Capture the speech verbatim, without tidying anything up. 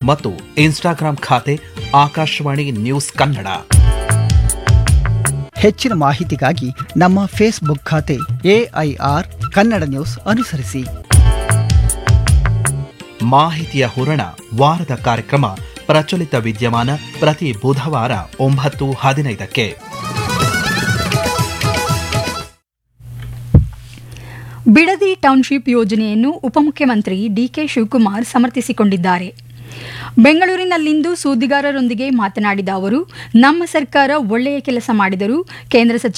ಮತ್ತು ಇನ್ಸ್ಟಾಗ್ರಾಂ ಖಾತೆ ಆಕಾಶವಾಣಿ ನ್ಯೂಸ್ ಕನ್ನಡ. ಹೆಚ್ಚಿನ ಮಾಹಿತಿಗಾಗಿ ನಮ್ಮ ಫೇಸ್ಬುಕ್ ಖಾತೆ ಎಐಆರ್ ಕನ್ನಡ ನ್ಯೂಸ್ ಅನುಸರಿಸಿ. ಮಾಹಿತಿಯ ಹೂರಣ ವಾರದ ಕಾರ್ಯಕ್ರಮ ಪ್ರಚಲಿತ ವಿದ್ಯಮಾನ ಪ್ರತಿ ಬುಧವಾರ ಒಂಬತ್ತು ಹದಿನೈದಕ್ಕೆ. ಬಿಡದಿ ಟೌನ್ಶಿಪ್ ಯೋಜನೆಯನ್ನು ಉಪಮುಖ್ಯಮಂತ್ರಿ ಡಿಕೆ ಶಿವಕುಮಾರ್ ಸಮರ್ಥಿಸಿಕೊಂಡಿದ್ದಾರೆ. ಬೆಂಗಳೂರಿನಲ್ಲಿಂದು ಸುದ್ದಿಗಾರರೊಂದಿಗೆ ಮಾತನಾಡಿದ ಅವರು, ನಮ್ಮ ಸರ್ಕಾರ ಒಳ್ಳೆಯ ಕೆಲಸ ಮಾಡಿದರೂ ಕೇಂದ್ರ ಸಚಿವ